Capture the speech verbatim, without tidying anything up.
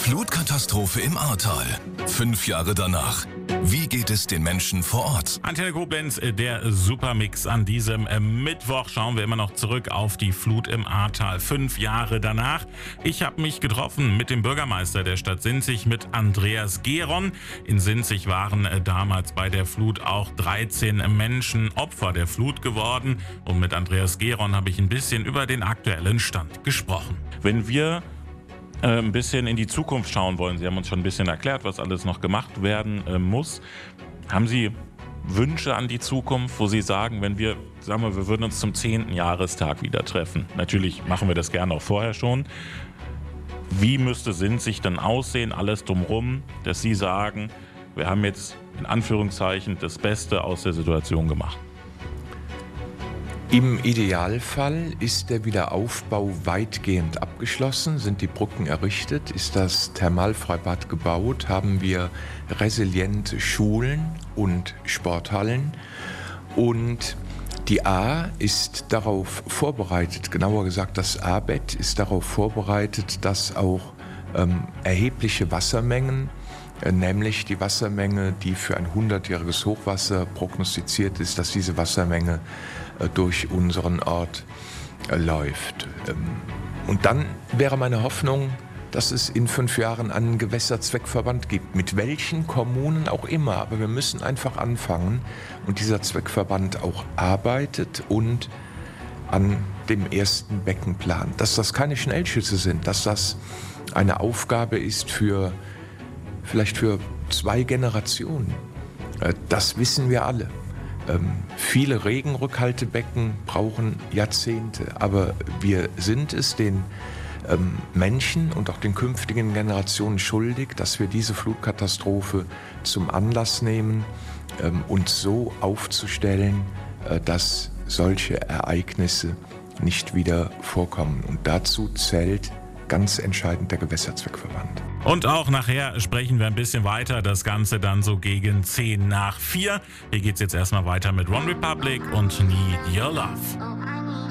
Flutkatastrophe im Ahrtal. Fünf Jahre danach. Wie geht es den Menschen vor Ort? Antenne Koblenz, der Supermix an diesem Mittwoch. Schauen wir immer noch zurück auf die Flut im Ahrtal. Fünf Jahre danach. Ich habe mich getroffen mit dem Bürgermeister der Stadt Sinzig, mit Andreas Geron. In Sinzig waren damals bei der Flut auch dreizehn Menschen Opfer der Flut geworden. Und mit Andreas Geron habe ich ein bisschen über den aktuellen Stand gesprochen. Wenn wir äh, ein bisschen in die Zukunft schauen wollen, Sie haben uns schon ein bisschen erklärt, was alles noch gemacht werden äh, muss. Haben Sie Wünsche an die Zukunft, wo Sie sagen, wenn wir, sagen wir, wir würden uns zum zehnten Jahrestag wieder treffen. Natürlich machen wir das gerne auch vorher schon. Wie müsste Sinzig dann aussehen, alles drumherum, dass Sie sagen, wir haben jetzt in Anführungszeichen das Beste aus der Situation gemacht? Im Idealfall ist der Wiederaufbau weitgehend abgeschlossen, sind die Brücken errichtet, ist das Thermalfreibad gebaut, haben wir resiliente Schulen und Sporthallen und die A ist darauf vorbereitet, genauer gesagt das A-Bett ist darauf vorbereitet, dass auch ähm, erhebliche Wassermengen, äh, nämlich die Wassermenge, die für ein hundertjähriges Hochwasser prognostiziert ist, dass diese Wassermenge durch unseren Ort läuft. Und dann wäre meine Hoffnung, dass es in fünf Jahren einen Gewässerzweckverband gibt, mit welchen Kommunen auch immer. Aber wir müssen einfach anfangen und dieser Zweckverband auch arbeitet und an dem ersten Becken plant. Dass das keine Schnellschüsse sind, dass das eine Aufgabe ist für vielleicht für zwei Generationen. Das wissen wir alle. Ähm, viele Regenrückhaltebecken brauchen Jahrzehnte, aber wir sind es den ähm, Menschen und auch den künftigen Generationen schuldig, dass wir diese Flutkatastrophe zum Anlass nehmen, ähm, uns so aufzustellen, äh, dass solche Ereignisse nicht wieder vorkommen. Und dazu zählt ganz entscheidend der Gewässerzweckverband. Und auch nachher sprechen wir ein bisschen weiter, das Ganze dann so gegen zehn nach vier. Hier geht's jetzt erstmal weiter mit One Republic und Need Your Love.